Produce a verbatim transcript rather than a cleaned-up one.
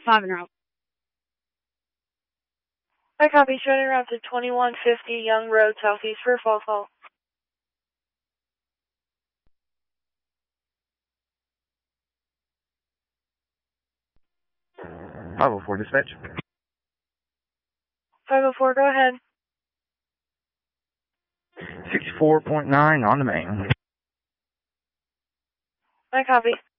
five en route. I copy. Showing route to twenty-one fifty Young Road, southeast for false halt. five oh four dispatch. five oh four, go ahead. sixty-four point nine on the main. I copy.